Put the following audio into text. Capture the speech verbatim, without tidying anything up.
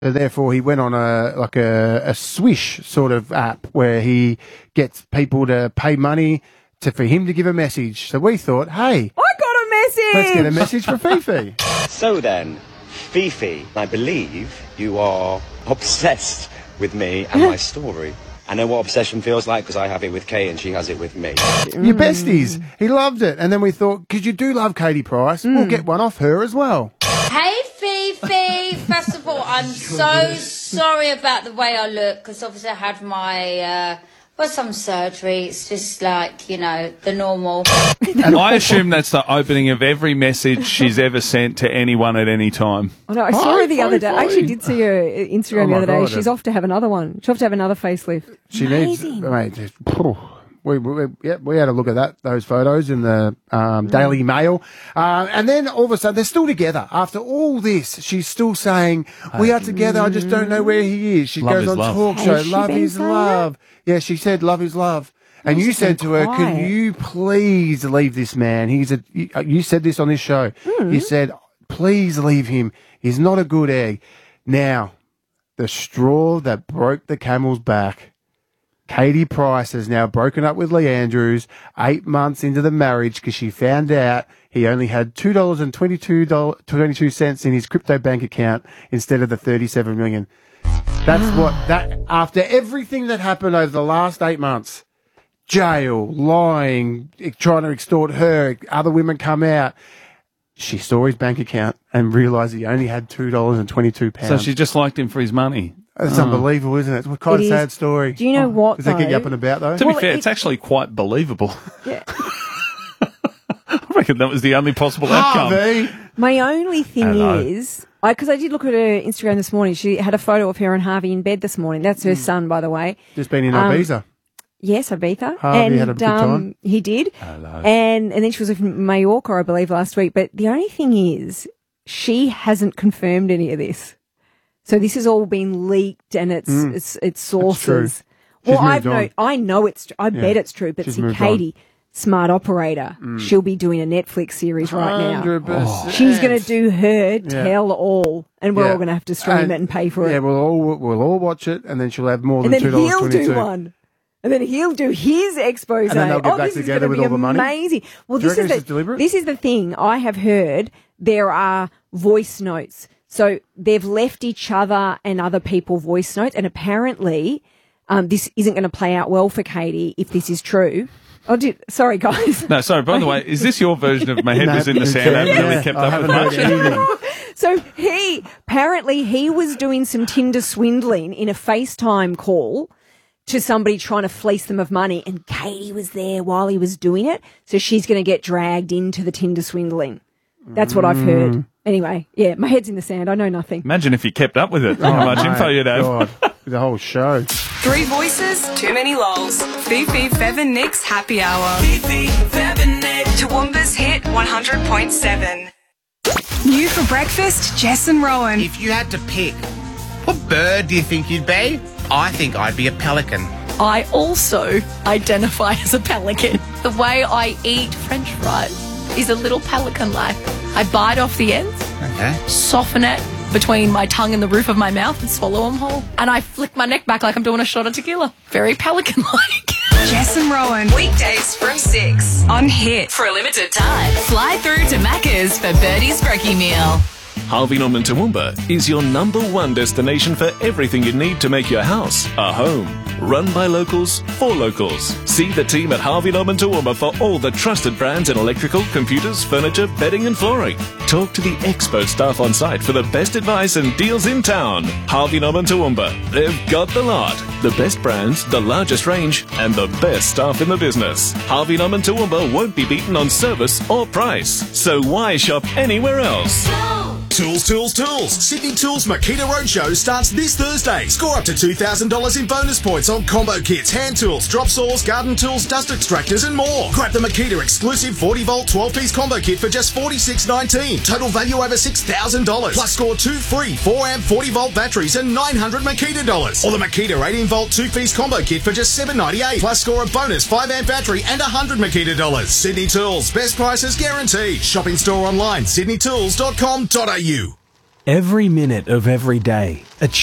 So therefore, he went on a like a, a Swish sort of app where he gets people to pay money to for him to give a message. So we thought, hey, I got a message. Let's get a message for Fifi. So then, Fifi, I believe you are obsessed with me and my story. I know what obsession feels like because I have it with Kay and she has it with me. Your besties. He loved it. And then we thought, because you do love Katie Price, mm. we'll get one off her as well. Hey, Fifi. First of all, I'm so sorry about the way I look because obviously I had my... Uh, Well, some surgery. It's just like, you know, the normal. And I assume that's the opening of every message she's ever sent to anyone at any time. Oh, no, I saw Hi, her the hi, other day. hi. I actually did see her Instagram Oh, the my other day. God. She's off to have another one. She's off to have another facelift. She Amazing. needs... Mate, just, we, we, yeah, we had a look at that, those photos in the um, Daily Mail. Uh, and then all of a sudden, they're still together. After all this, she's still saying, we are together, I just don't know where he is. She Love goes is on love. talk Has show, she love been is saying love. Yeah, she said, love is love. And you She's said been to her, can quiet. you please leave this man? He's a, you, you said this on this show. Mm. You said, please leave him. He's not a good egg. Now, the straw that broke the camel's back. Katie Price has now broken up with Lee Andrews eight months into the marriage because she found out he only had two dollars and twenty-two cents in his crypto bank account instead of the thirty-seven million dollars. That's what, that after everything that happened over the last eight months, jail, lying, trying to extort her, other women come out, she saw his bank account and realised he only had two dollars and twenty-two cents. So she just liked him for his money. That's Oh. unbelievable, isn't it? It's quite It a is. sad story. Do you know what, Does that get you though? up and about, though? To Well, be fair, it- it's actually quite believable. Yeah. I reckon that was the only possible outcome. Harvey! My only thing Hello. is, because I, I did look at her Instagram this morning. She had a photo of her and Harvey in bed this morning. That's her son, by the way. Just been in Um, Ibiza. Yes, Ibiza. Harvey and had a good um, time. he did. Hello. And and then she was in Mallorca, I believe, last week. But the only thing is, she hasn't confirmed any of this. So this has all been leaked, and it's Mm. it's it's true. sources. She's Well, I've moved on. know, I know it's. tr- I bet it's true. But She's see, moved on. Mm. Katie, smart operator, she'll be doing a Netflix series right now. one hundred percent. She's going to do her tell all, and we're Yeah. all going to have to stream And- it and pay for Yeah, it. we'll all we'll all watch it, and then she'll have more And than two then dollars he'll twenty-two. do one. And then he'll do his expose. And then they'll get oh, back this is together gonna with be all the money? Amazing. Well, Do you this reckon is this the is deliberate? this is the thing. I have heard there are voice notes. So they've left each other and other people voice notes, and apparently um, this isn't going to play out well for Katie if this is true. Oh, did, sorry, guys. No, sorry, by the way, is this your version of my head No, was in the sand? I haven't yeah, really kept I up with haven't heard much. anything. So he apparently he was doing some Tinder swindling in a FaceTime call to somebody trying to fleece them of money, and Katie was there while he was doing it. So she's going to get dragged into the Tinder swindling. That's what I've heard. Anyway, yeah, my head's in the sand. I know nothing. Imagine if you kept up with it. How Oh, much my info you'd have. God. The whole show. Three voices, too many lols. Fifi, Fev and Nick's happy hour. Fifi, Fev and Nick. Toowoomba's hit one hundred point seven. New for breakfast, Jess and Rowan. If you had to pick, what bird do you think you'd be? I think I'd be a pelican. I also identify as a pelican. The way I eat French fries is a little pelican-like. I bite off the ends, Okay. soften it between my tongue and the roof of my mouth and swallow them whole. And I flick my neck back like I'm doing a shot of tequila. Very pelican-like. Jess and Rowan. Weekdays from six on Hit. For a limited time, fly through to Macca's for Birdie's Brekkie Meal. Harvey Norman Toowoomba is your number one destination for everything you need to make your house a home. Run by locals, for locals. See the team at Harvey Norman Toowoomba for all the trusted brands in electrical, computers, furniture, bedding and flooring. Talk to the expert staff on site for the best advice and deals in town. Harvey Norman Toowoomba. They've got the lot. The best brands, the largest range, and the best staff in the business. Harvey Norman Toowoomba won't be beaten on service or price. So why shop anywhere else? Tools, tools, tools. Sydney Tools Makita Roadshow starts this Thursday. Score up to two thousand dollars in bonus points on combo kits, hand tools, drop saws, garden tools, dust extractors and more. Grab the Makita exclusive forty volt twelve piece combo kit for just forty-six nineteen. Total value over six thousand dollars. Plus score two free four amp forty volt batteries and nine hundred Makita dollars. Or the Makita eighteen volt two piece combo kit for just seven ninety-eight. Plus score a bonus five amp battery and one hundred Makita dollars. Sydney Tools. Best prices guaranteed. Shop in store online. sydney tools dot com dot a u. Every minute of every day,